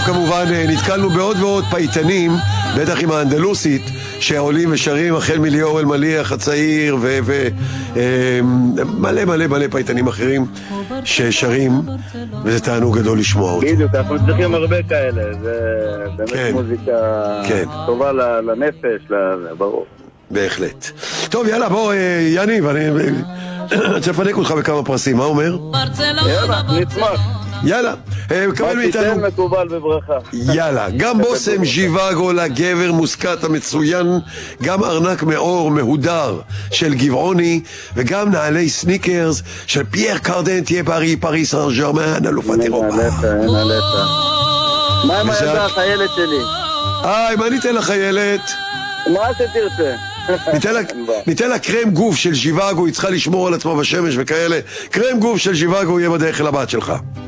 כמובן נתקלנו בעוד ועוד פייטנים, בטח עם האנדלוסית, שעולים ושרים החל מליאור אלמליח הצעיר ומלא מלא מלא פייטנים אחרים ששרים, וזה תענוג גדול לשמוע אותם. בדיוק, אנחנו צריכים הרבה כאלה, זה באמת מוזיקה טובה לנפש, ברור. בהחלט. טוב, יאללה, בוא, יניב, אני רוצה לפנק אותך בכמה פרסים, מה אומר? יאללה, נצמח. יאללה, קבל מאיתנו. תיתן מקובל בברכה. יאללה, גם בוסם ז'יוואגו לגבר מוסקת המצוין, גם ארנק מאור מהודר של גבעוני, וגם נעלי סניקרס של פייר קרדנטיה פארי סן ז'רמן, אלופת אירופה. נעלת. מה עם הילדה החיילת שלי? מה ניתן לחיילת? מה שתרצה. ניתן לה קרם גוף של ז'יוואגו, היא צריכה לשמור על עצמה בשמש וכאלה. קרם גוף של ז'יוואגו יהיה בדרך אל הבת שלך.